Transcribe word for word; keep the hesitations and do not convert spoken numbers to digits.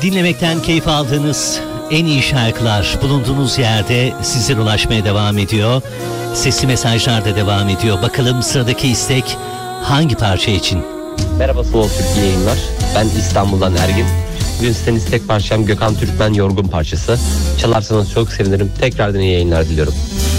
Dinlemekten keyif aldığınız en iyi şarkılar bulunduğunuz yerde sizlere ulaşmaya devam ediyor. Sesli mesajlar da devam ediyor. Bakalım sıradaki istek hangi parça için? Merhaba Slow Türk, iyi yayınlar. Ben İstanbul'dan Ergin. Bugün sizden istek parçam Gökhan Türkmen Yorgun parçası. Çalarsanız çok sevinirim. Tekrardan iyi yayınlar diliyorum.